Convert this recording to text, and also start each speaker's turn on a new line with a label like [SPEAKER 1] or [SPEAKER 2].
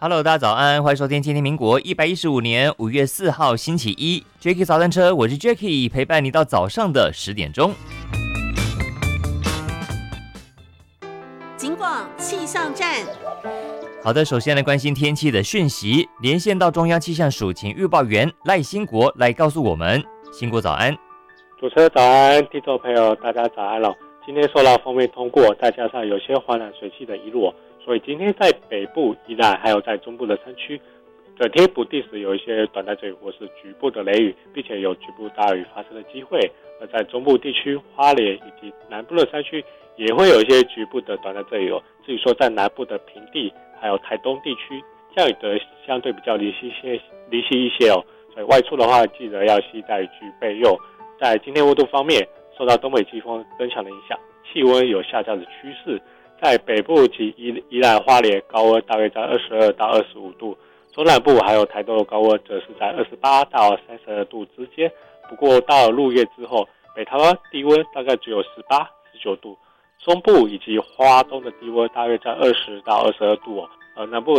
[SPEAKER 1] Hello， 大家早安，欢迎收听今天民国115年5月4号星期一 Jacky 早餐车，我是 Jacky， 陪伴你到早上的10点钟。
[SPEAKER 2] 警广气象站。
[SPEAKER 1] 好的，首先来关心天气的讯息，连线到中央气象署请预报员赖兴国来告诉我们。兴国早安。
[SPEAKER 3] 主持人早安，听众朋友大家早安了。今天受到锋面通过，再加上有些环南水汽的移入，所以今天在北部、宜兰还有在中部的山区，整天不定时有一些短暂阵雨或是局部的雷雨，并且有局部大雨发生的机会。而在中部地区、花莲以及南部的山区，也会有一些局部的短暂阵雨。至于说在南部的平地还有台东地区，降雨的相对比较离稀一些哦。所以外出的话，记得要携带雨具备用。在今天温度方面，受到东北季风增强的影响，气温有下降的趋势。在北部及宜兰花莲高温大约在22到25度，中南部还有台东的高温则是在28到32度之间。不过到了入夜之后，北台湾低温大概只有18、19度，中部以及花东的低温大约在20到22度哦。南部